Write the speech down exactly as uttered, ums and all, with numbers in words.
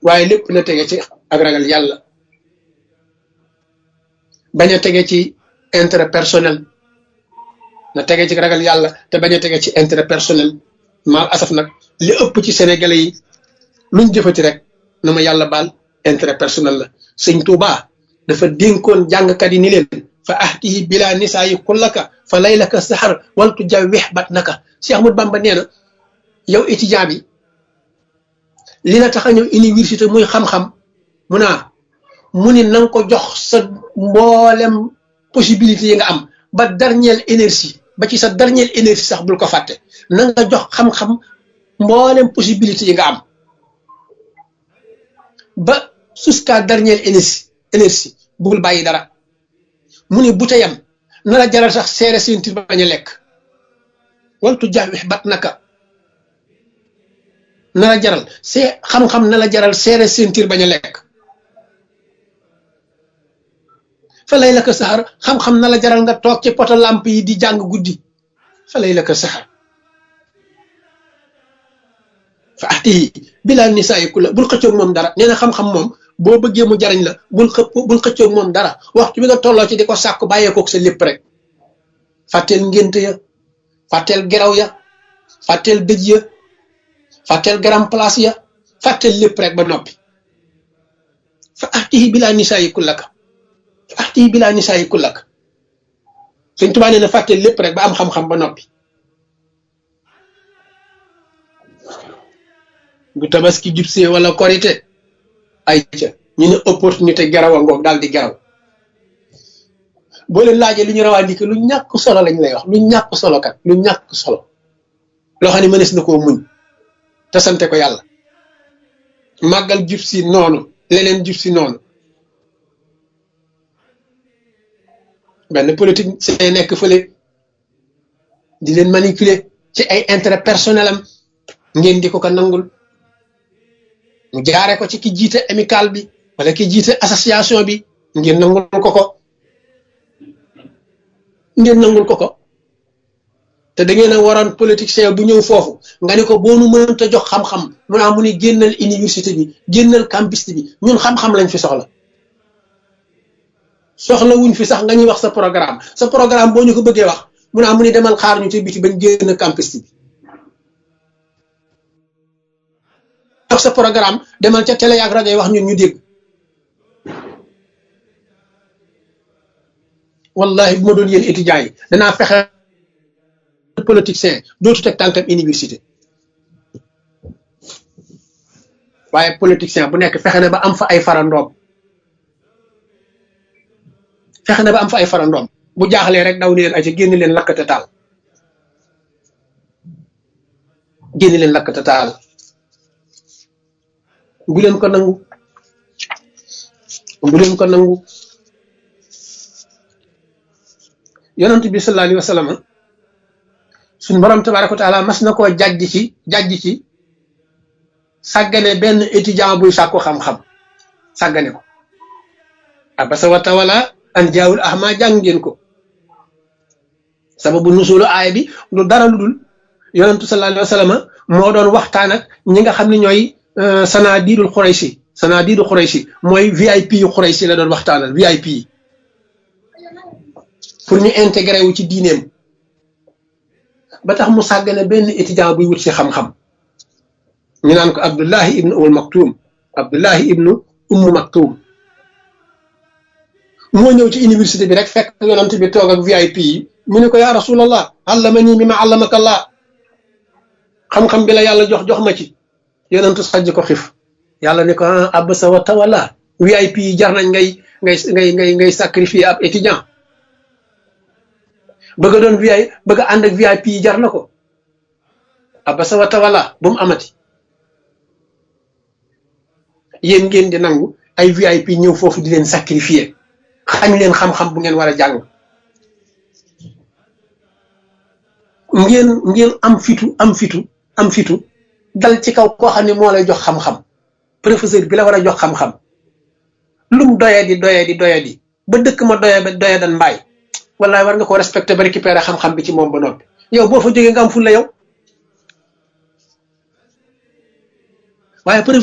waaye lépp na tege ci ak ragal yàlla bañ a tege ci intérêt personnel na tege ci ragal yàlla te bañ a tege ci intérêt personnel mal asaf nag li ëpp ci sénégalais yi luñ jëfati rek na ma yàlla baal intérêt personnel la sëñ Touba dafa dénkoon jàngkat yi ni leen fa ahtihi bila nisaayi kullaka fa laylaka sahar waltu jawwex bat naka Cheikh Ahmadou Bamba nee na yow étudiant bi li la tax a ñëw université muy xam-xam mu naa mu ni na nga ko jox sa mboolem possibilité yi nga am ba dernière énergie ba ci sa dernière énergie sax bul ko fàtte na nga jox xam-xam mboolem possibilité yi nga am ba jusqu'à dernière énergie énergie bul bàyyi dara mu ni bu teyam na la jaral sax seere sentir bañ a lekk waltu jawwex bat naka na la jaral see xam-xam na la jaral seere sentir bañ a lekk fa lay la ko saxar xam-xam na la jaral nga toog ci poto lamp yi di jàng guddi fa lay la ko saxar fa ahtihi bila nisaayi kula bul xëccoog moom dara nee na xam-xam moom boo bëggee mu jariñ la bul xëpp bul xëccoog moom dara waxtu bi nga tolloo ci di ko sàkku bàyyeekook sa lépp rek fàtteel ngént ya fàtteel geraw ya fàtteel dëj ya fàtteel garam place ya fàtteel lépp rek ba noppi fa ahtihi bila nisaayi kullaka fa ahtihi bila nisaayi kullaka Sëñ Tuubaa nee na fàtteel lépp rek ba am xam-xam ba noppi bu tabaski jubsee wala korite ay ca ñu ne opportunité geraw a ngoog daal di geraw boo leen laajee lu ñu rawaa ndiki lu ñàkk solo lañ lay wax lu ñàkk solo kat lu ñàkk solo loo xam ne mënees na koo muñ te sante ko yàlla màggal jub si noonu leneen jub si noonu benn politique c'est nekk fële di leen manipuler ci ay intérêt personnel am ngeen di ko ko nangul mu jaare ko ci ki jiite amical bi wala ki jiite association bi ngeen nangul ko ko ngeen nangul ko ko te da ngeen a waroon politicien bu ñëw foofu nga ne ko boo nu mënta jox xam-xam mu naa mu ni génnal université bi génnal campus bi ñun xam-xam lañ fi soxla soxla wuñ fi sax nga ñuy wax sa programme sa programme boo ñu ko bëggee wax mu naa mu ni demal xaar ñu ci biti bañ génn campus bi wax sa programme demal ca télé ak rajo yi wax ñun ñu dégg wallahi bu ma doon yéen étudiants yi danaa fexe politicien dootu teg tànkam université waaye politicien bu nekk fexe na ba am fa ay farandoom fexe na ba am fa ay farandoom bu jaaxlee rek daw ni leen ay ci génn leen lakkate taal génn leen lakkate taal bu leen ko nangu bu leen ko nangu yonent bi sallallahu alayhi wa sallam suñ borom tabaraka wa taala mas na koo jàjj ci jàjj ci sàggane benn étudiant buy sàkku xam-xam sàggane ko abasa wa tawala an jaawul ahma jàng ngeen ko sababu nusulu aaya bi lu dara lu dul yonentu sallallahu alayhi wa sallam moo doon waxtaan ak ñi nga xam ne ñooy sanadiidul xuraysi sanadiidul xuraysi mooy V I P yu xuraysi la doon waxtaanal V I P yi pour ñu intégré wu ci diineem ba tax mu sàggane benn étudiant buy wut si xam-xam ñu naan ko Abdullahi ibnu Umm Maktum Abdullahi ibnu Umm Maktum moo ñëw ci université bi rek fekk yonent bi toog ak V I P yi mu ne ko yaa rasulallah allamani mimma allamaka Allah xam-xam bi la yàlla jox jox ma ci yonent sajj ko xif yàlla ne ko abasa wa tawalla V I P yi jar nañ ngay ngay ngay ngay ngay sacrifier ab étudiant bëgg doon V I bëgg a ànd ak V I P yi jar na ko abasa wa tawalla bu mu amati yéen ngeen di nangu ay V I P ñëw foofu di leen sacrifier xañ leen xam-xam bu ngeen war a jàng ngeen ngeen am fitu am fitu am fitu dal ci kaw koo xam ne moo lay jox xam-xam professeur bi la war a jox xam-xam lum doye di doye di doye di ba dëkk ma doye ba doye dan mbaay wallaay war nga ko respecté ba récupéré xam-xam bi ci moom ba noppi yow boo fa jógee nga am ful la yow waaye